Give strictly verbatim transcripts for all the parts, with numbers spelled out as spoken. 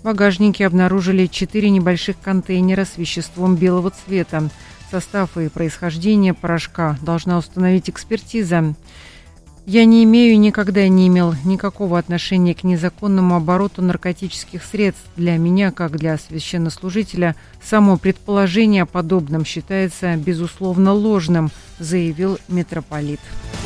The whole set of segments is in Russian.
багажнике обнаружили четыре небольших контейнера с веществом белого цвета. Состав и происхождение порошка должна установить экспертиза. Я не имею и никогда не имел никакого отношения к незаконному обороту наркотических средств. Для меня, как для священнослужителя, само предположение о подобном считается безусловно ложным, заявил митрополит.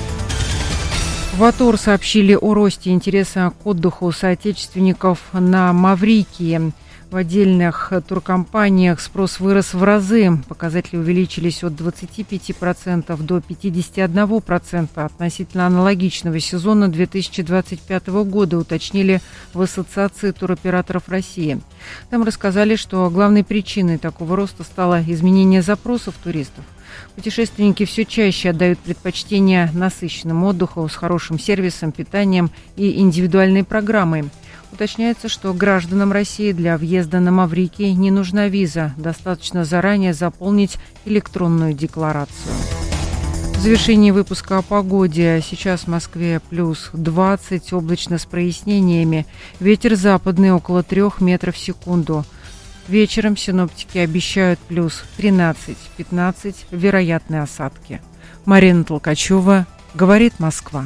В АТОР сообщили о росте интереса к отдыху соотечественников на Маврикии. В отдельных туркомпаниях спрос вырос в разы. Показатели увеличились от двадцати пяти процентов до пятидесяти одного процента относительно аналогичного сезона две тысячи двадцать пятого года, уточнили в Ассоциации туроператоров России. Там рассказали, что главной причиной такого роста стало изменение запросов туристов. Путешественники все чаще отдают предпочтение насыщенному отдыху с хорошим сервисом, питанием и индивидуальной программой. Уточняется, что гражданам России для въезда на Маврикий не нужна виза. Достаточно заранее заполнить электронную декларацию. В завершении выпуска о погоде. Сейчас в Москве плюс двадцать, облачно с прояснениями. Ветер западный около трех метров в секунду. Вечером синоптики обещают плюс тринадцать-пятнадцать, вероятные осадки. Марина Толкачева, говорит Москва.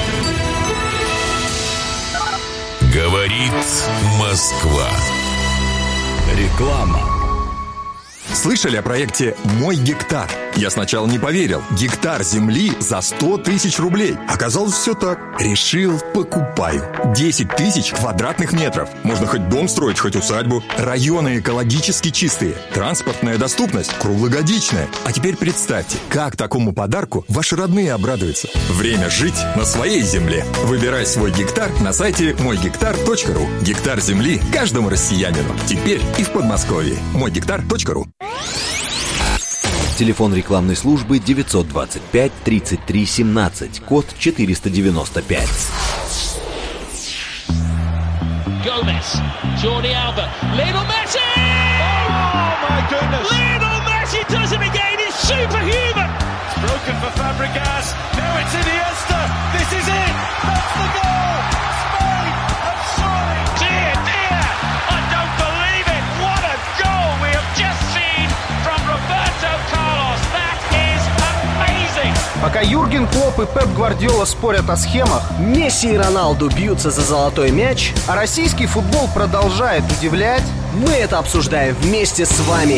Говорит Москва. Реклама. Слышали о проекте «Мой гектар»? Я сначала не поверил. Гектар земли за сто тысяч рублей. Оказалось, все так. Решил, покупаю. десять тысяч квадратных метров. Можно хоть дом строить, хоть усадьбу. Районы экологически чистые. Транспортная доступность круглогодичная. А теперь представьте, как такому подарку ваши родные обрадуются. Время жить на своей земле. Выбирай свой гектар на сайте мой гектар точка ру. Гектар земли каждому россиянину. Теперь и в Подмосковье. мой гектар точка ру. Телефон рекламной службы девятьсот двадцать пять тридцать три семнадцать, код четыреста девяносто пять. Gomez, Jordi Alba, Lionel Messi! Oh my goodness! Lionel Messi does it again, he's superhuman! It's broken for Fabregas, now it's Iniesta, this is it, that's the goal! Spain have soaring! Dear, dear, I don't believe it, what a goal we have just seen from Roberto Carlos, that is amazing! Пока Юрген Клопп и Пеп Гвардиола спорят о схемах, Месси и Роналду бьются за золотой мяч, а российский футбол продолжает удивлять, мы это обсуждаем вместе с вами.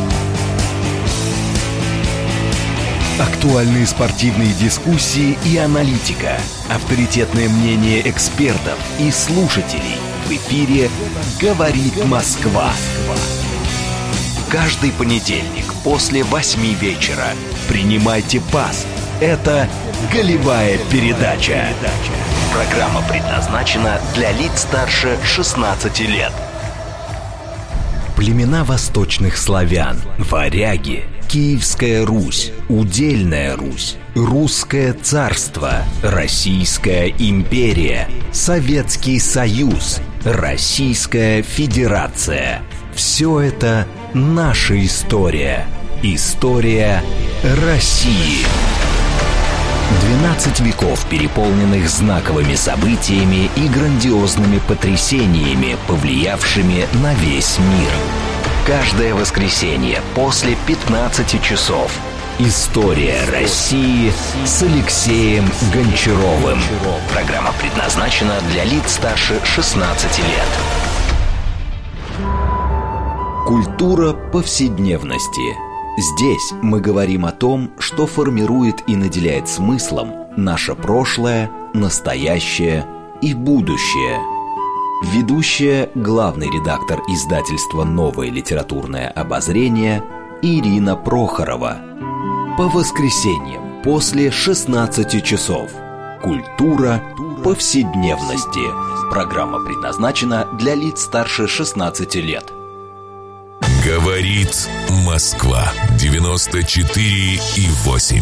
Актуальные спортивные дискуссии и аналитика. Авторитетное мнение экспертов и слушателей. В эфире «Говорит Москва». Каждый понедельник после восьми вечера принимайте пас. Это «Голевая передача». Программа предназначена для лиц старше шестнадцати лет. Племена восточных славян, варяги, Киевская Русь, Удельная Русь, Русское царство, Российская империя, Советский Союз, Российская Федерация. Все это наша история. История России. двенадцать веков, переполненных знаковыми событиями и грандиозными потрясениями, повлиявшими на весь мир. Каждое воскресенье после пятнадцати часов. История России с Алексеем Гончаровым. Программа предназначена для лиц старше шестнадцати лет. Культура повседневности. Здесь мы говорим о том, что формирует и наделяет смыслом наше прошлое, настоящее и будущее. Ведущая, главный редактор издательства «Новое литературное обозрение» Ирина Прохорова. По воскресеньям после шестнадцати часов. Культура повседневности. Программа предназначена для лиц старше шестнадцати лет. Говорит Москва. девяносто четыре и восемь.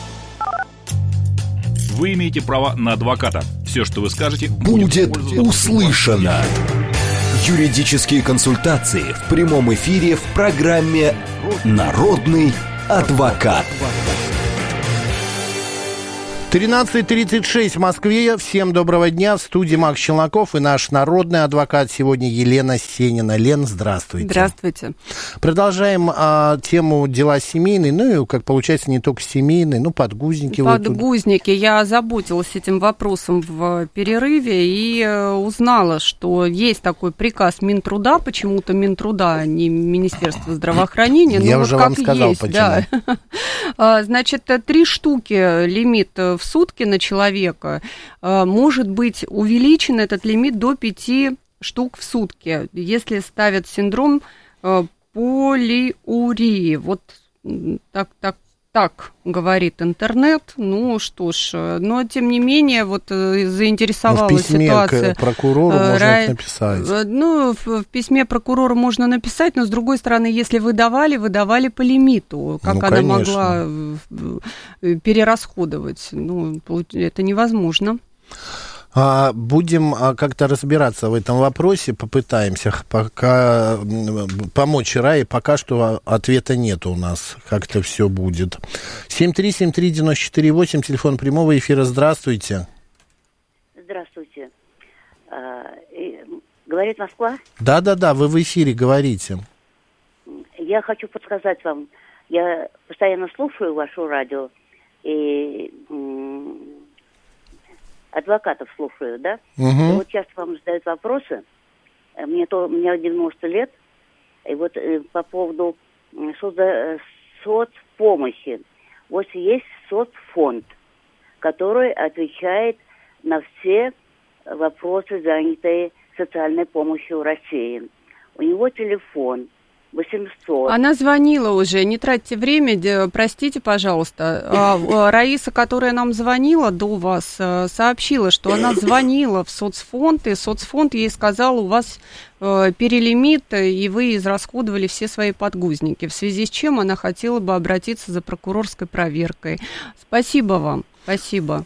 Вы имеете право на адвоката. Все, что вы скажете, будет услышано. Юридические консультации в прямом эфире в программе «Народный адвокат». тринадцать тридцать шесть в Москве. Всем доброго дня. В студии Макс Челноков и наш народный адвокат сегодня Елена Сенина. Лен, здравствуйте. Здравствуйте. Продолжаем а, тему дела семейные, ну и, как получается, не только семейные, ну, подгузники. Подгузники. Вот я озаботилась этим вопросом в перерыве и узнала, что есть такой приказ Минтруда, почему-то Минтруда, а не Министерство здравоохранения. Я ну, уже вот вам как сказал, есть, почему. Да. Значит, три штуки лимит в сутки на человека, может быть увеличен этот лимит до пяти штук в сутки, если ставят синдром полиурии. Вот так, так, так говорит интернет. Ну что ж, но тем не менее, вот заинтересовала ну, в письме ситуация. К прокурору можно Ра... написать. Ну, в, в письме прокурору можно написать, но с другой стороны, если выдавали, выдавали по лимиту. Как ну, она могла перерасходовать? Ну, это невозможно. Будем как-то разбираться в этом вопросе, попытаемся пока помочь Рае. Пока что ответа нет у нас, как это все будет. семь три семь три девяносто четыре восемь, телефон прямого эфира. Здравствуйте. Здравствуйте. Говорит Москва? Да-да-да, вы в эфире, говорите. Я хочу подсказать вам. Я постоянно слушаю ваше радио и... адвокатов слушаю, да? Угу. И вот часто вам задают вопросы. Мне то, мне девяносто лет. И вот э, по поводу соцда, соцпомощи. Вот есть соцфонд, который отвечает на все вопросы, занятые социальной помощью в России. У него телефон восемьсот. Она звонила уже, не тратьте время, простите, пожалуйста. Раиса, которая нам звонила до вас, сообщила, что она звонила в соцфонд, и соцфонд ей сказал, у вас перелимит, и вы израсходовали все свои подгузники, в связи с чем она хотела бы обратиться за прокурорской проверкой. Спасибо вам, спасибо.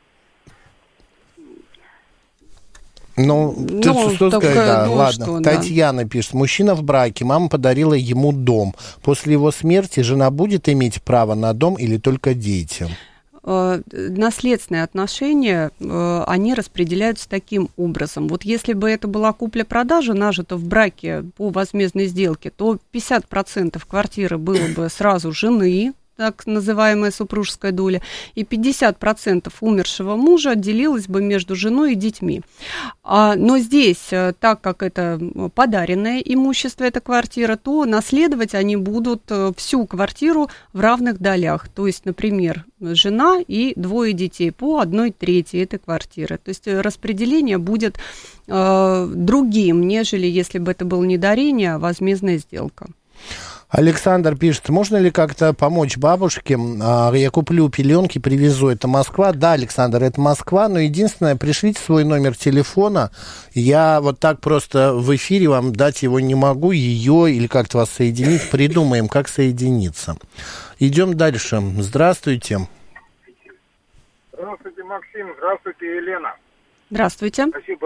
Ну, ты ну, что сказать, да, ну, ладно. что, Татьяна да. пишет, мужчина в браке, мама подарила ему дом. После его смерти жена будет иметь право на дом или только дети? Наследственные отношения, они распределяются таким образом. Вот если бы это была купля-продажа, нажита в браке по возмездной сделке, то пятьдесят процентов квартиры было бы сразу жены, так называемая супружеская доля, и пятьдесят процентов умершего мужа делилось бы между женой и детьми. А, но здесь, так как это подаренное имущество, эта квартира, то наследовать они будут всю квартиру в равных долях. То есть, например, жена и двое детей по одной трети этой квартиры. То есть распределение будет э, другим, нежели если бы это было не дарение, а возмездная сделка. Александр пишет, можно ли как-то помочь бабушке? Я куплю пеленки, привезу. Это Москва. Да, Александр, это Москва, но единственное, пришлите свой номер телефона. Я вот так просто в эфире вам дать его не могу, ее или как-то вас соединить. Придумаем, как соединиться. Идем дальше. Здравствуйте. Здравствуйте, Максим. Здравствуйте, Елена. Здравствуйте. Спасибо.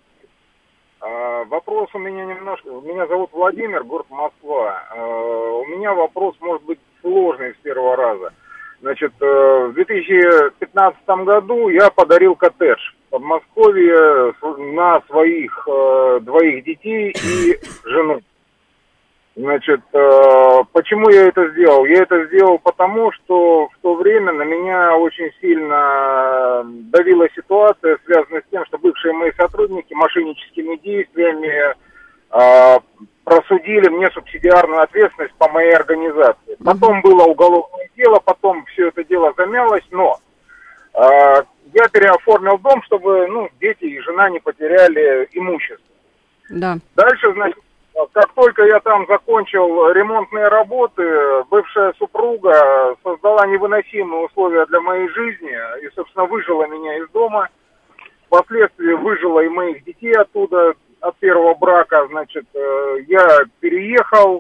А, вопрос у меня немножко... Меня зовут Владимир, город Москва. А, у меня вопрос может быть сложный с первого раза. Значит, в две тысячи пятнадцатом году я подарил коттедж в Подмосковье на своих э, двоих детей и жену. Значит, э, почему я это сделал? Я это сделал потому, что в то время на меня очень сильно давила ситуация, связанная с тем, что бывшие мои сотрудники мошенническими действиями э, просудили мне субсидиарную ответственность по моей организации. Потом было уголовное дело, потом все это дело замялось, но э, я переоформил дом, чтобы ну, дети и жена не потеряли имущество. Да. Дальше, значит, как только я там закончил ремонтные работы, бывшая супруга создала невыносимые условия для моей жизни и, собственно, выжила меня из дома. Впоследствии выжила и моих детей оттуда, от первого брака. Значит, я переехал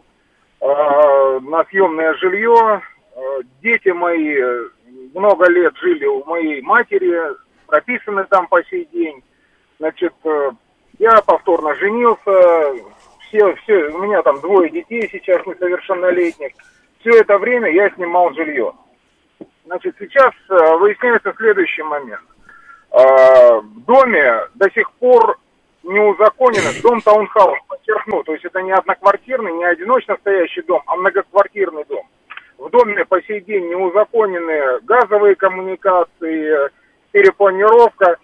на съемное жилье. Дети мои много лет жили у моей матери, прописаны там по сей день. Значит, я повторно женился. Все, все, у меня там двое детей сейчас несовершеннолетних. Все это время я снимал жилье. Значит, сейчас э, выясняется следующий момент. Э, в доме до сих пор не узаконено, дом таунхаус, подчеркну, то есть это не одноквартирный, не одиночно стоящий дом, а многоквартирный дом. В доме по сей день не узаконены газовые коммуникации, перепланировка,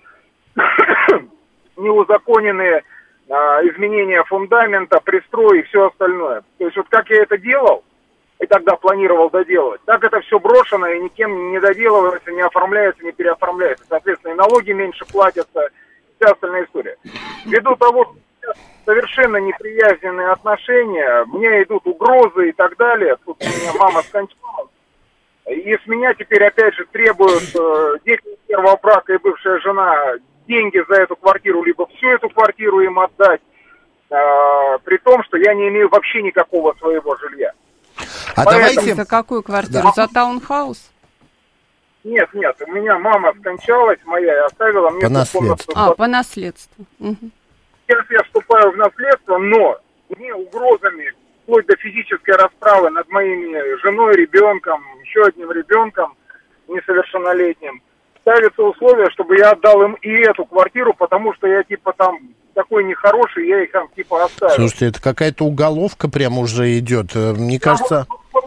не узаконены э, изменения фундамента, пристрой и все остальное. То есть вот как я это делал, и тогда планировал доделывать, так это все брошено и никем не доделывается, не оформляется, не переоформляется. Соответственно, и налоги меньше платятся, и вся остальная история. Ввиду того, что совершенно неприязненные отношения, мне идут угрозы и так далее, тут у меня мама скончалась, и с меня теперь опять же требуют э, дети первого брака и бывшая жена деньги за эту квартиру, либо всю эту квартиру им отдать, э, при том, что я не имею вообще никакого своего жилья. А Поэтому... давайте... За какую квартиру? Да. За таунхаус? Нет, нет, у меня мама скончалась моя и оставила мне... По наследству. А, по наследству. Угу. Сейчас я вступаю в наследство, но мне угрозами, вплоть до физической расправы над моими женой, ребенком, еще одним ребенком несовершеннолетним, ставится условие, чтобы я отдал им и эту квартиру, потому что я типа там такой нехороший, я их там типа оставил. Слушайте, это какая-то уголовка прямо уже идет. Мне кажется...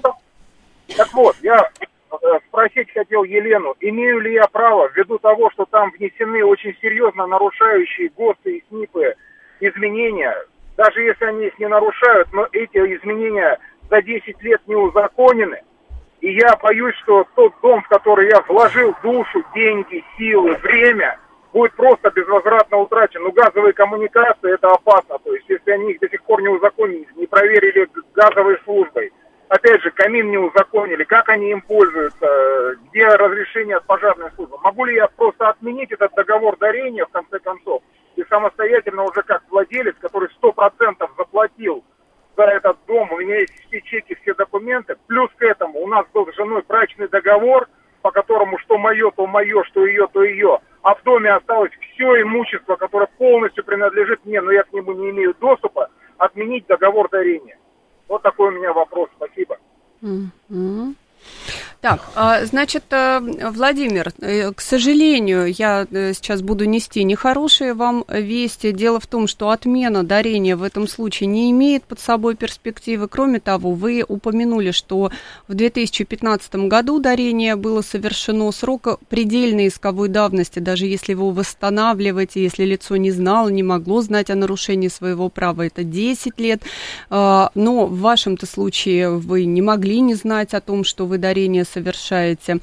Так вот, я спросить хотел Елену, имею ли я право, ввиду того, что там внесены очень серьезно нарушающие ГОСТы и СНИПы изменения, даже если они их не нарушают, но эти изменения за десять лет не узаконены, и я боюсь, что тот дом, в который я вложил душу, деньги, силы, время, будет просто безвозвратно утрачен. Ну, газовые коммуникации, это опасно. То есть, если они их до сих пор не узаконили, не проверили газовой службой, опять же, камин не узаконили, как они им пользуются, где разрешение от пожарной службы. Могу ли я просто отменить этот договор дарения, в конце концов, и самостоятельно уже как владелец, который сто процентов заплатил за этот дом, у меня есть все чеки, все документы, плюс к этому у нас был с женой брачный договор, по которому что мое, то мое, что ее, то ее, а в доме осталось все имущество, которое полностью принадлежит мне, но я к нему не имею доступа, отменить договор дарения. Вот такой у меня вопрос. Спасибо. Mm-hmm. Так, значит, Владимир, к сожалению, я сейчас буду нести нехорошие вам вести. Дело в том, что отмена дарения в этом случае не имеет под собой перспективы. Кроме того, вы упомянули, что в две тысячи пятнадцатом году дарение было совершено, срок предельной исковой давности, даже если вы его восстанавливаете, если лицо не знало, не могло знать о нарушении своего права, это десять лет. Но в вашем-то случае вы не могли не знать о том, что вы дарение совершаете,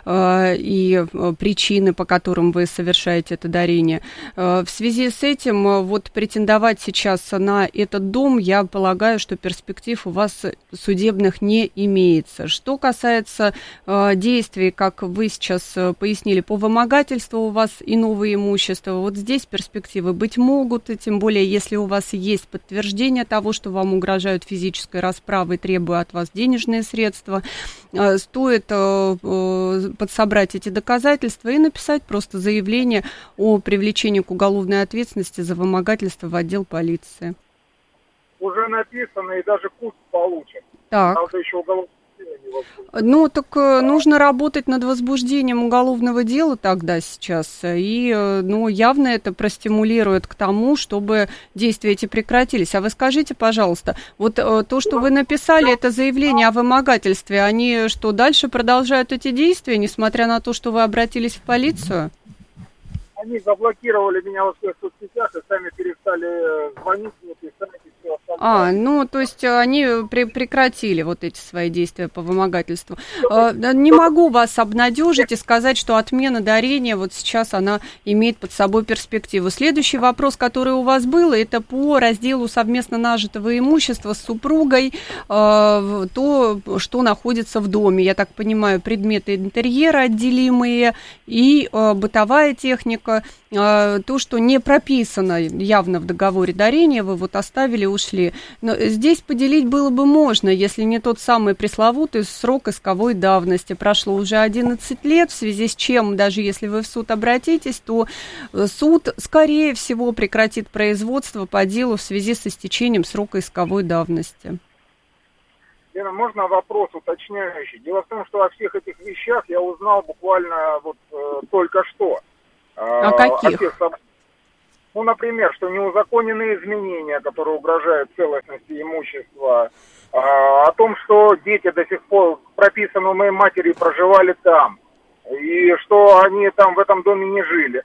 и причины, по которым вы совершаете это дарение. В связи с этим, вот претендовать сейчас на этот дом, я полагаю, что перспектив у вас судебных не имеется. Что касается действий, как вы сейчас пояснили, по вымогательству у вас иного имущества, вот здесь перспективы быть могут, и тем более, если у вас есть подтверждение того, что вам угрожают физической расправой, требуя от вас денежные средства, стоит подсобрать эти доказательства и написать просто заявление о привлечении к уголовной ответственности за вымогательство в отдел полиции. Уже написано и даже курс получен. Так. Правда, еще уголовное дело не возбуждено. Ну, так нужно работать над возбуждением уголовного дела тогда сейчас, и, ну, явно это простимулирует к тому, чтобы действия эти прекратились. А вы скажите, пожалуйста, вот то, что вы написали, это заявление о вымогательстве, они что, дальше продолжают эти действия, несмотря на то, что вы обратились в полицию? Они заблокировали меня во всех соцсетях и сами перестали звонить мне, писать и все остальное. А, ну, то есть они при- прекратили вот эти свои действия по вымогательству. Э, не могу вас обнадежить и сказать, что отмена дарения вот сейчас она имеет под собой перспективу. Следующий вопрос, который у вас был, это по разделу совместно нажитого имущества с супругой, э, то, что находится в доме. Я так понимаю, предметы интерьера отделимые и э, бытовая техника. Э, то, что не прописано явно в договоре дарения, вы вот оставили, ушли. Но здесь поделить было бы можно, если не тот самый пресловутый срок исковой давности. Прошло уже одиннадцать лет, в связи с чем, даже если вы в суд обратитесь, то суд, скорее всего, прекратит производство по делу в связи с истечением срока исковой давности. Лена, можно вопрос уточняющий? Дело в том, что о всех этих вещах я узнал буквально вот э, только что. Э, о каких? О тех, ну, например, что неузаконенные изменения, которые угрожают целостности имущества, э, о том, что дети до сих пор прописаны у моей матери и проживали там, и что они там в этом доме не жили.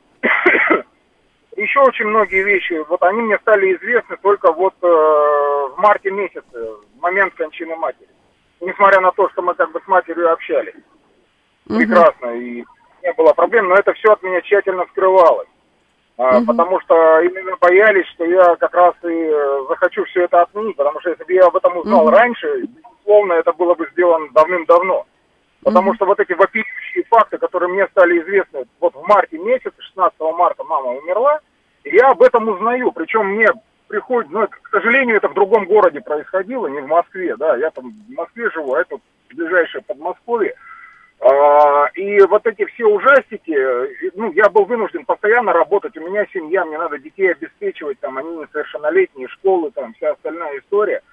Еще очень многие вещи, вот они мне стали известны только вот э, в марте месяце, в момент кончины матери. Несмотря на то, что мы как бы с матерью общались. Uh-huh. Прекрасно, и не было проблем, но это все от меня тщательно скрывалось. Uh-huh. А, потому что именно боялись, что я как раз и захочу все это отменить, потому что если бы я об этом узнал uh-huh. раньше, безусловно, это было бы сделано давным-давно. Потому uh-huh. что вот эти вопиющие факты, которые мне стали известны, вот в марте месяце, шестнадцатого марта мама умерла, и я об этом узнаю, причем мне приходит, ну, к сожалению, это в другом городе происходило, не в Москве, да, я там в Москве живу, а это ближайшее Подмосковье, а, и вот эти все ужастики, ну, я был вынужден постоянно работать, у меня семья, мне надо детей обеспечивать, там, они несовершеннолетние, школы, там, вся остальная история,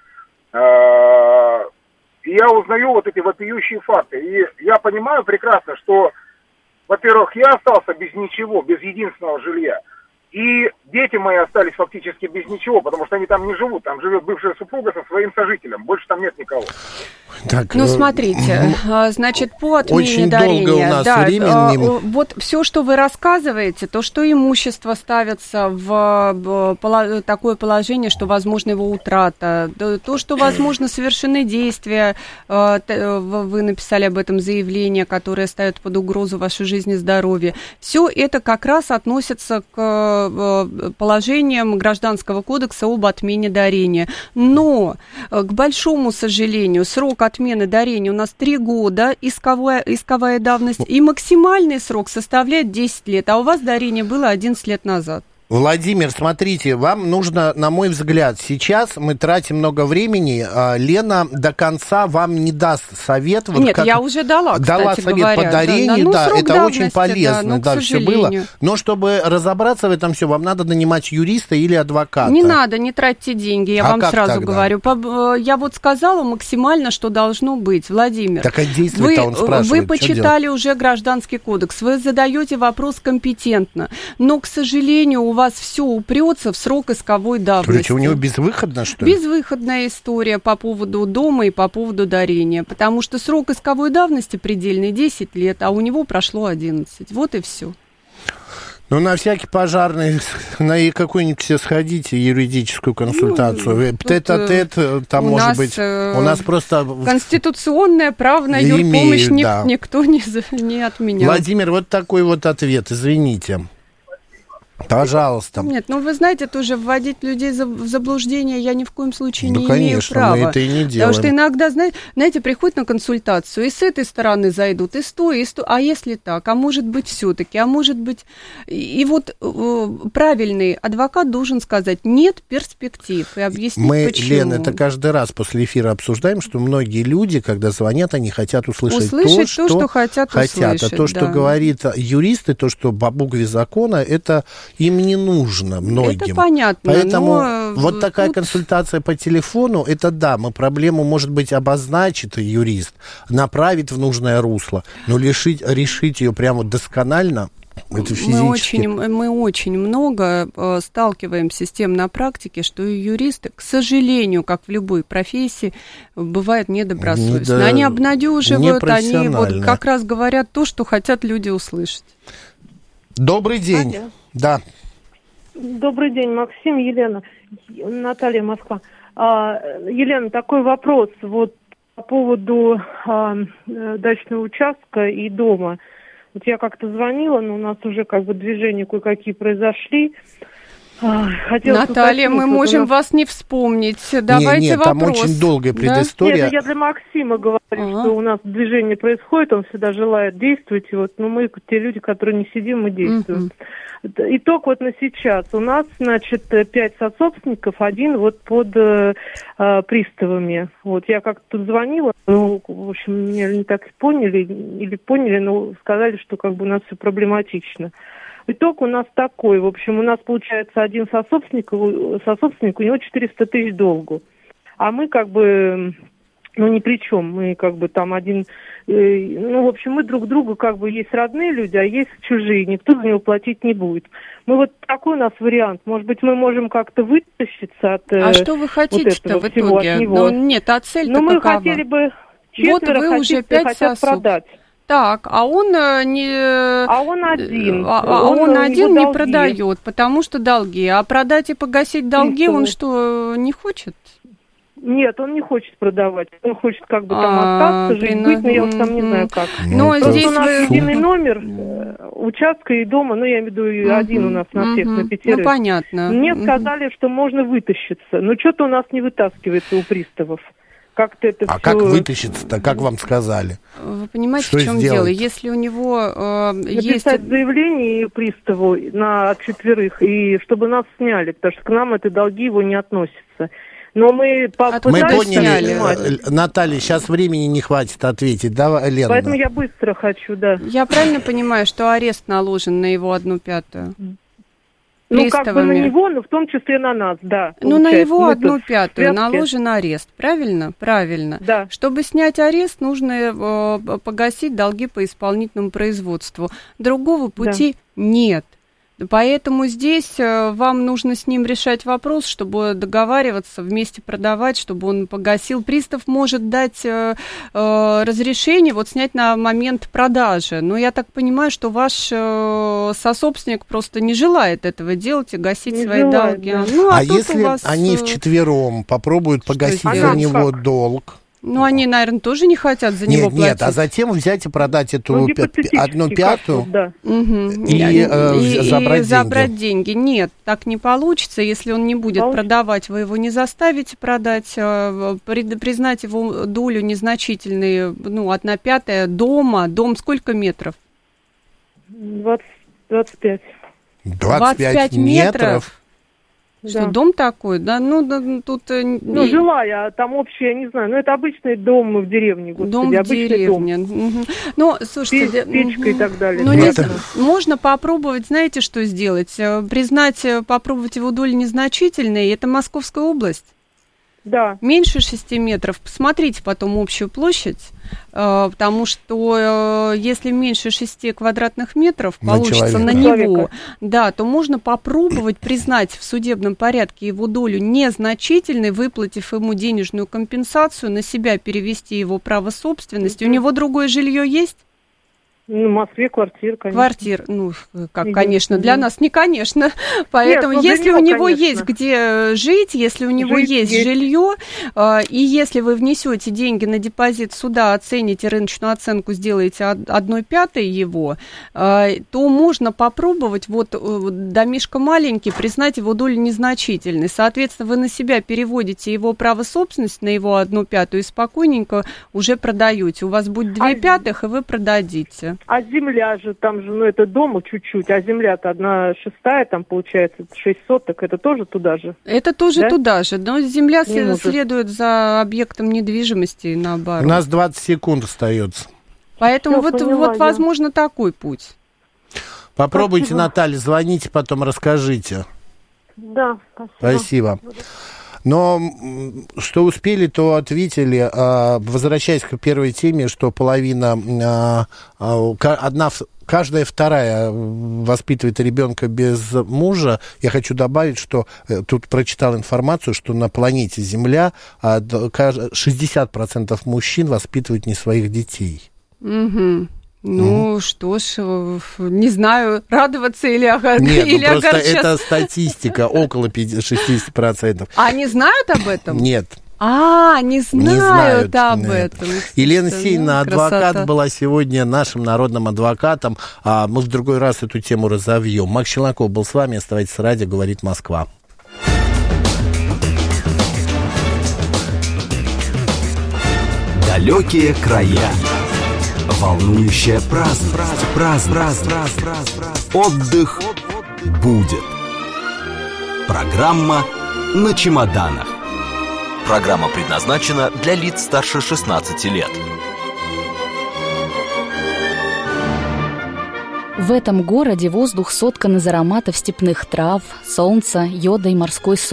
а, и я узнаю вот эти вопиющие факты. И я понимаю прекрасно, что, во-первых, я остался без ничего, без единственного жилья. И дети мои остались фактически без ничего, потому что они там не живут. Там живет бывшая супруга со своим сожителем. Больше там нет никого. Так, ну, смотрите, значит, по отмене очень дарения... долго у нас да, времени. Вот все, что вы рассказываете, то, что имущество ставится в такое положение, что возможно его утрата, то, что возможно совершены действия, вы написали об этом заявление, которое ставит под угрозу вашу жизнь и здоровье, все это как раз относится к положениям Гражданского кодекса об отмене дарения. Но, к большому сожалению, срок отмены дарения у нас три года, исковая, исковая давность, и максимальный срок составляет десять лет, а у вас дарение было одиннадцать лет назад. Владимир, смотрите, вам нужно, на мой взгляд, сейчас мы тратим много времени, Лена до конца вам не даст совет. Вот Нет, как... я уже дала, Дала кстати совет говоря, по дарению, да, да, ну, это давности, очень полезно, да, да, все было. Но чтобы разобраться в этом все, вам надо нанимать юриста или адвоката. Не надо, не тратьте деньги, я а вам сразу тогда? говорю. Я вот сказала максимально, что должно быть. Владимир, так, а действует-то он спрашивает, вы почитали уже Гражданский кодекс, вы задаете вопрос компетентно, но, к сожалению, у вас все упрется в срок исковой давности. Что, у него безвыходно, что ли? Безвыходная история по поводу дома и по поводу дарения, потому что срок исковой давности предельный десять лет, а у него прошло одиннадцать. Вот и все. Ну, на всякий пожарный, на какую-нибудь все сходите, юридическую консультацию. Ну, тет-а-тет, там, может нас, быть, у нас просто... Конституционное право на юрпомощь да. никто не, не отменял. Владимир, вот такой вот ответ, извините. Пожалуйста. Нет, ну вы знаете, тоже вводить людей в заблуждение я ни в коем случае ну, не конечно, имею права. Мы это и не делаем. Потому что иногда, знаете, приходят на консультацию, и с этой стороны зайдут, и с той, и с той. А если так? А может быть все-таки? А может быть... И вот э, правильный адвокат должен сказать, нет перспектив, и объяснить, мы, почему. Лен, это каждый раз после эфира обсуждаем, что многие люди, когда звонят, они хотят услышать, услышать то, то, что, что хотят, хотят. услышать. А то, что да. говорит юрист, и то, что по букве закона, это... Им не нужно многим. Это понятно. Поэтому но вот такая тут... консультация по телефону, это да, мы проблему, может быть, обозначит юрист, направит в нужное русло, но решить, решить ее прямо досконально, это физически. Мы очень, мы очень много э, сталкиваемся с тем на практике, что и юристы, к сожалению, как в любой профессии, бывают недобросовестны. Не, да, они обнадеживают, они вот как раз говорят то, что хотят люди услышать. Добрый день. Алло. Да. Добрый день, Максим, Елена, Наталья, Москва. А, Елена, такой вопрос вот по поводу а, дачного участка и дома. Вот я как-то звонила, но у нас уже как бы движения кое-какие произошли. Хотела Наталья, мы можем нас... вас не вспомнить. Давайте нет, нет, вопрос. Там очень долгая предыстория. Нет, я для Максима говорю, ага. что у нас движение происходит, он всегда желает действовать, и вот, но мы те люди, которые не сидим, мы действуем. Угу. Итог вот на сейчас. У нас, значит, пять сособственников, один вот под э, приставами. Вот я как-то тут звонила, ну, в общем, меня не так поняли, или поняли, но сказали, что как бы у нас все проблематично. Итог у нас такой. В общем, у нас получается один сособственник, сособственник, у него четыреста тысяч долгу. А мы как бы ну, ни при чем. Мы как бы там один... Э, ну, в общем, мы друг другу как бы есть родные люди, а есть чужие. Никто за него платить не будет. Мы вот такой у нас вариант. Может быть, мы можем как-то вытащиться от э, А что вы хотите-то вот в итоге? От него. Ну, нет, а цель-то Ну, мы какова? хотели бы... Вот Четверо вы хотите, уже пять хотят сосуд. продать. Так, а он не... А он один. А, а он, он один не долги. продает, потому что долги. А продать и погасить долги Приставы. он что, не хочет? Нет, он не хочет продавать. Он хочет как бы там А, остаться, жить, блин, быть, но я вот там не знаю как. Ну, Просто здесь у нас вы- единый номер э, участка и дома, ну, я имею в виду, и один у нас на всех, на пятерых. Ну, понятно. Мне Мгм. сказали, что можно вытащиться. Но что-то у нас не вытаскивается у приставов. Как-то это А всё- как вытащиться-то, как вам сказали? Вы понимаете, Что в чем сделать? дело? Если у него э, есть... Написать заявление приставу на от четверых, и чтобы нас сняли, потому что к нам это долги его не относятся. Но мы по- Мы пытались поняли, снимать. э, Наталья, сейчас времени не хватит ответить. Давай, Лена. Поэтому я быстро хочу, да. Я правильно понимаю, что арест наложен на его одну пятую? Ну, как бы на Приставами. него, но в том числе на нас, да. Ну, на получается. его Мы одну тут в пятую связке. наложен арест, правильно? Правильно. Да. Чтобы снять арест, нужно э, погасить долги по исполнительному производству. Другого пути нет. Поэтому здесь э, вам нужно с ним решать вопрос, чтобы договариваться, вместе продавать, чтобы он погасил. Пристав может дать э, э, разрешение вот снять на момент продажи. Но я так понимаю, что ваш э, сособственник просто не желает этого делать и гасить Не свои желает, долги. да. Ну, а А тут если у вас, они э, вчетвером попробуют погасить сделать? за А него как? долг? Ну, они, наверное, тоже не хотят за него Нет, платить. нет, а затем взять и продать эту Ну, пя- гипотетически одну пятую. как-то, да. Мгм. И, И, э, и- забрать и забрать деньги. деньги. Нет, так не получится. Если он не будет Получится. продавать, вы его не заставите продать. э, при- признать его долю незначительной, ну, одна пятая дома. Дом сколько метров? двадцать, двадцать пять. двадцать пять метров. Что, Да. дом такой? Да, ну, да, тут... э, Ну, не- жилая, а там общая, я не знаю. Ну, это обычный дом в деревне, господи, Дом в обычный деревне. Мгм. Ну, слушайте, Пе- да, печка и мгм. так далее. Ну, не Это- знаю. Можно попробовать, знаете, что сделать? Э, Признать, э, попробовать его долю незначительной. Это Московская область. Да. Меньше шести метров. Посмотрите потом общую площадь, э, потому что э, если меньше шести квадратных метров На получится на человека. него, Человека. да, то можно попробовать признать в судебном порядке его долю незначительной, выплатив ему денежную компенсацию, на себя перевести его право собственности. У него другое жилье есть? Ну, в Москве квартира, конечно. Квартир, ну, как, Единственное. конечно, для нас не конечно. Поэтому, ну, для если него, у него конечно. есть где жить, если у него Жить есть, есть. жилье, э, и если вы внесете деньги на депозит суда, оцените рыночную оценку, сделаете од- одной пятой его, э, то можно попробовать, вот э, домишко маленький, признать его долю незначительной. Соответственно, вы на себя переводите его право собственности на его одну пятую и спокойненько уже продаете. У вас будет две А- пятых, и вы продадите. А земля же, там же, ну, это дома чуть-чуть, а земля-то одна шестая, там, получается, шесть соток, это тоже туда же? Это тоже Да? туда же, но земля Не след- может. следует за объектом недвижимости и У наоборот. нас двадцать секунд остается. Поэтому Всё, вот, поняла вот я. возможно, такой путь. Попробуйте, Спасибо. Наталья, звоните, потом расскажите. Да, спасибо. Спасибо. Но м, что успели, то ответили. А, возвращаясь к первой теме, что половина, а, а, ка- одна, в- каждая вторая воспитывает ребенка без мужа. Я хочу добавить, что э, тут прочитал информацию, что на планете Земля а, д- каж- шестьдесят процентов мужчин воспитывают не своих детей. Мгм. Ну, что ж, э, не знаю, радоваться или, ога- Нет, ну или просто огорчаться. это статистика, около пятидесяти шестидесяти процентов. А они знают об этом? Нет. А, не знают, знают, об нет. этом. Елена Слушайте, Сеина, ну, адвокат, красота. была сегодня нашим народным адвокатом. А мы в другой раз эту тему разовьем. Макс Челноков был с вами. Оставайтесь с радио, говорит Москва. Далекие края. Волнующая праздность. Праздность. Отдых будет. Программа на чемоданах. Программа предназначена для лиц старше шестнадцати лет. В этом городе воздух соткан из ароматов степных трав, солнца, йода и морской соли.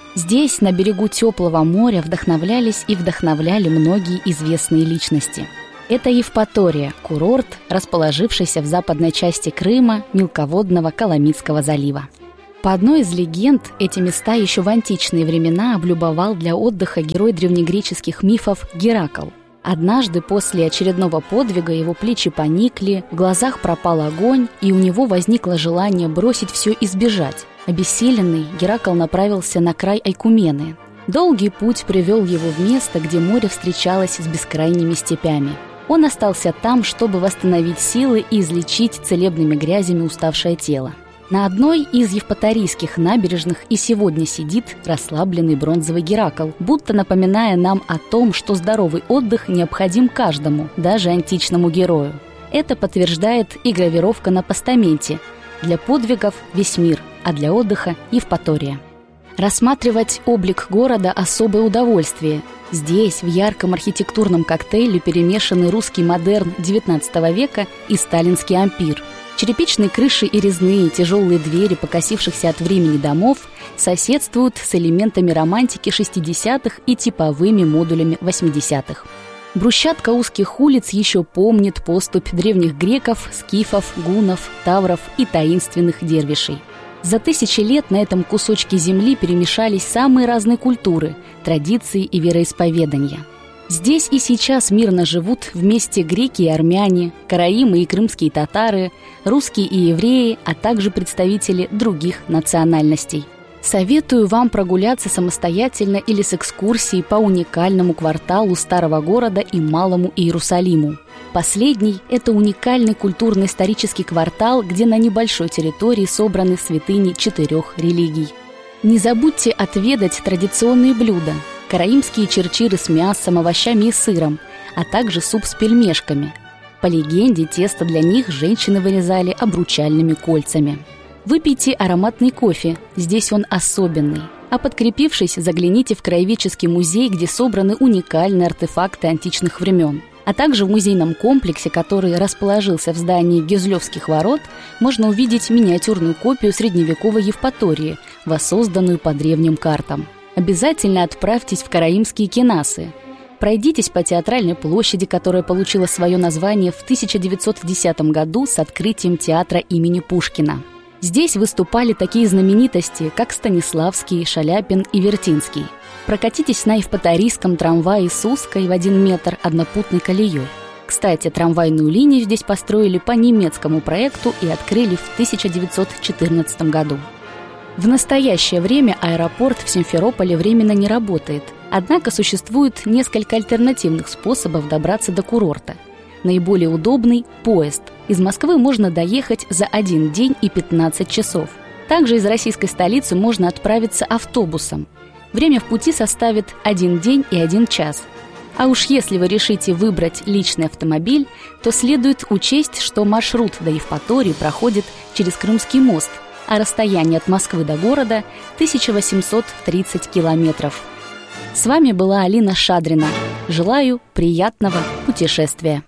Здесь, на берегу теплого моря, вдохновлялись и вдохновляли многие известные личности. Это Евпатория, курорт, расположившийся в западной части Крыма, мелководного Коломитского залива. По одной из легенд, эти места еще в античные времена облюбовал для отдыха герой древнегреческих мифов Геракл. Однажды после очередного подвига его плечи поникли, в глазах пропал огонь, и у него возникло желание бросить все и сбежать. Обессиленный, Геракл направился на край Айкумены. Долгий путь привел его в место, где море встречалось с бескрайними степями. Он остался там, чтобы восстановить силы и излечить целебными грязями уставшее тело. На одной из евпаторийских набережных и сегодня сидит расслабленный бронзовый Геракл, будто напоминая нам о том, что здоровый отдых необходим каждому, даже античному герою. Это подтверждает и гравировка на постаменте. Для подвигов весь мир, а для отдыха Евпатория. Рассматривать облик города – особое удовольствие. Здесь, в ярком архитектурном коктейле, перемешаны русский модерн девятнадцатого века и сталинский ампир. Черепичные крыши и резные тяжелые двери покосившихся от времени домов соседствуют с элементами романтики шестидесятых и типовыми модулями восьмидесятых. Брусчатка узких улиц еще помнит поступь древних греков, скифов, гуннов, тавров и таинственных дервишей. За тысячи лет на этом кусочке земли перемешались самые разные культуры, традиции и вероисповедания. Здесь и сейчас мирно живут вместе греки и армяне, караимы и крымские татары, русские и евреи, а также представители других национальностей. Советую вам прогуляться самостоятельно или с экскурсией по уникальному кварталу Старого города и Малому Иерусалиму. Последний – это уникальный культурно-исторический квартал, где на небольшой территории собраны святыни четырех религий. Не забудьте отведать традиционные блюда – караимские чирчиры с мясом, овощами и сыром, а также суп с пельмешками. По легенде, тесто для них женщины вырезали обручальными кольцами. Выпейте ароматный кофе, здесь он особенный. А подкрепившись, загляните в краеведческий музей, где собраны уникальные артефакты античных времен. А также в музейном комплексе, который расположился в здании Гюзлевских ворот, можно увидеть миниатюрную копию средневековой Евпатории, воссозданную по древним картам. Обязательно отправьтесь в караимские кенасы. Пройдитесь по Театральной площади, которая получила свое название в тысяча девятьсот десятом году с открытием театра имени Пушкина. Здесь выступали такие знаменитости, как Станиславский, Шаляпин и Вертинский. Прокатитесь на евпаторийском трамвае с узкой в один метр однопутной колеей. Кстати, трамвайную линию здесь построили по немецкому проекту и открыли в тысяча девятьсот четырнадцатом году. В настоящее время аэропорт в Симферополе временно не работает, однако существует несколько альтернативных способов добраться до курорта. Наиболее удобный – поезд. Из Москвы можно доехать за один день и пятнадцать часов. Также из российской столицы можно отправиться автобусом. Время в пути составит один день и один час. А уж если вы решите выбрать личный автомобиль, то следует учесть, что маршрут до Евпатории проходит через Крымский мост, а расстояние от Москвы до города – тысяча восемьсот тридцать километров. С вами была Алина Шадрина. Желаю приятного путешествия.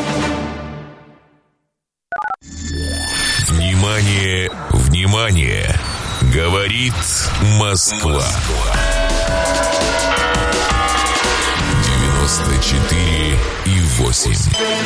Внимание, внимание! Говорит Москва. девяносто четыре и восемь.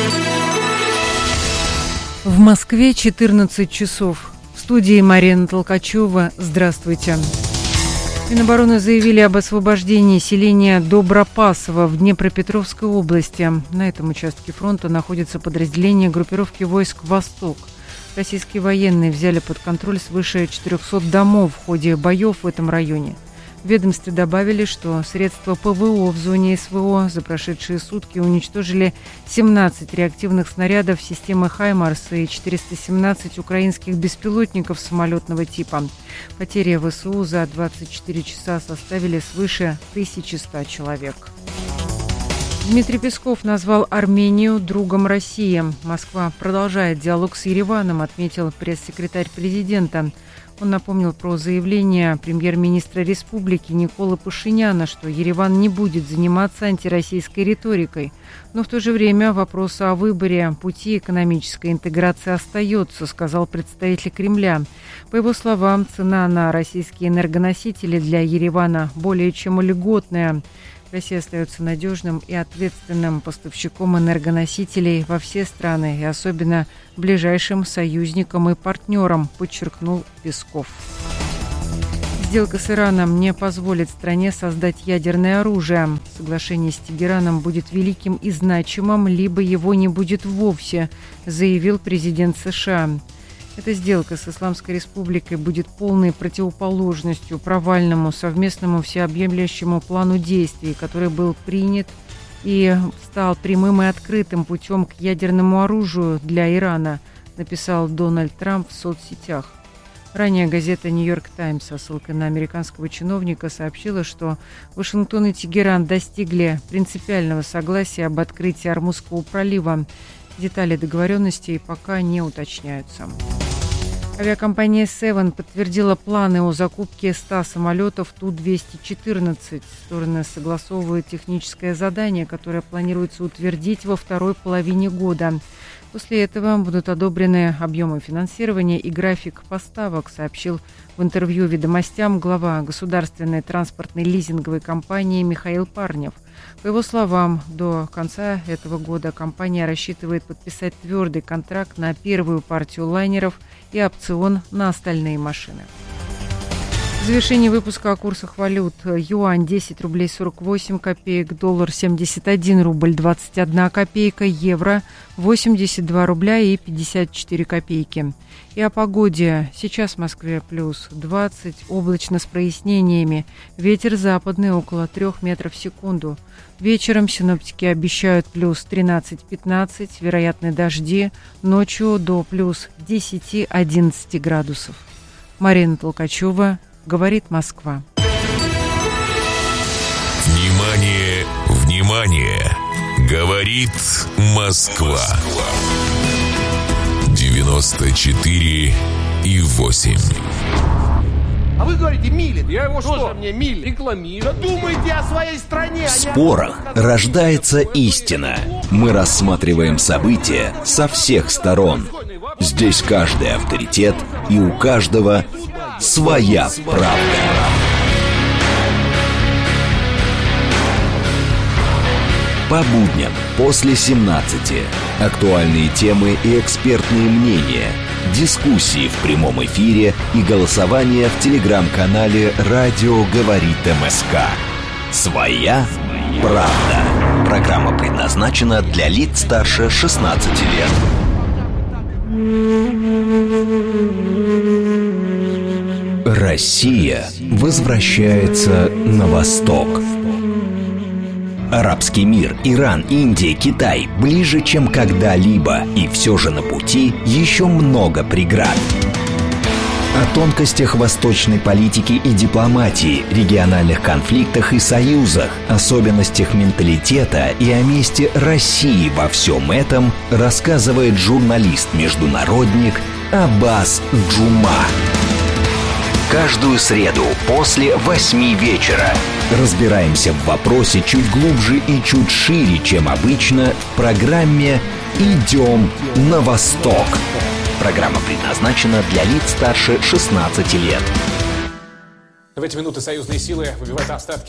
В Москве четырнадцать часов. В студии Марина Толкачева. Здравствуйте. Минобороны заявили об освобождении селения Добропасово в Днепропетровской области. На этом участке фронта находится подразделение группировки войск «Восток». Российские военные взяли под контроль свыше четырехсот домов в ходе боев в этом районе. В ведомстве добавили, что средства ПВО в зоне СВО за прошедшие сутки уничтожили семнадцать реактивных снарядов системы «Хаймарс» и четыреста семнадцать украинских беспилотников самолетного типа. Потери ВСУ за двадцать четыре часа составили свыше тысячи ста человек. Дмитрий Песков назвал Армению другом России. Москва продолжает диалог с Ереваном, отметил пресс-секретарь президента. Он напомнил про заявление премьер-министра республики Николы Пашиняна, что Ереван не будет заниматься антироссийской риторикой. Но в то же время вопрос о выборе пути экономической интеграции остается, сказал представитель Кремля. По его словам, цена на российские энергоносители для Еревана более чем льготная. Россия остается надежным и ответственным поставщиком энергоносителей во все страны и особенно ближайшим союзникам и партнерам, подчеркнул Песков. Сделка с Ираном не позволит стране создать ядерное оружие. Соглашение с Тегераном будет великим и значимым, либо его не будет вовсе, заявил президент США. Эта сделка с Исламской Республикой будет полной противоположностью провальному совместному всеобъемлющему плану действий, который был принят и стал прямым и открытым путем к ядерному оружию для Ирана, написал Дональд Трамп в соцсетях. Ранее газета «Нью-Йорк Таймс» со ссылкой на американского чиновника сообщила, что Вашингтон и Тегеран достигли принципиального согласия об открытии Ормузского пролива. Детали договоренностей пока не уточняются. Авиакомпания «Севен» подтвердила планы о закупке ста самолетов Ту двести четырнадцать. Стороны согласовывают техническое задание, которое планируется утвердить во второй половине года. После этого будут одобрены объемы финансирования и график поставок, сообщил в интервью «Ведомостям» глава государственной транспортной лизинговой компании Михаил Парнев. По его словам, до конца этого года компания рассчитывает подписать твердый контракт на первую партию лайнеров и опцион на остальные машины. В завершении выпуска о курсах валют. Юань десять рублей сорок восемь копеек, доллар семьдесят один рубль двадцать одна копейка, евро восемьдесят два рубля и пятьдесят четыре копейки. И о погоде. Сейчас в Москве плюс двадцать, облачно с прояснениями. Ветер западный около трех метров в секунду. Вечером синоптики обещают плюс тринадцать-пятнадцать, вероятны дожди. Ночью до плюс десять-одиннадцать градусов. Марина Толкачева, говорит Москва. Внимание, внимание! Говорит Москва. девяносто четыре и восемь. А вы говорите, Милин. Я его что? Мне Милин. Рекламирую. Да думайте о своей стране. В спорах рождается истина. Мы рассматриваем события со всех сторон. Здесь каждый авторитет, и у каждого своя правда. По будням после семнадцати. Актуальные темы и экспертные мнения. Дискуссии в прямом эфире и голосование в телеграм-канале «Радио говорит МСК». Своя правда. Программа предназначена для лиц старше шестнадцати лет. Россия возвращается на восток. Арабский мир, Иран, Индия, Китай ближе, чем когда-либо, и все же на пути еще много преград. О тонкостях восточной политики и дипломатии, региональных конфликтах и союзах, особенностях менталитета и о месте России во всем этом рассказывает журналист-международник Аббас Джума. Каждую среду после восьми вечера разбираемся в вопросе чуть глубже и чуть шире, чем обычно, в программе «Идем на восток». Программа предназначена для лиц старше шестнадцати лет. В эти минуты союзные силы выбивают остатки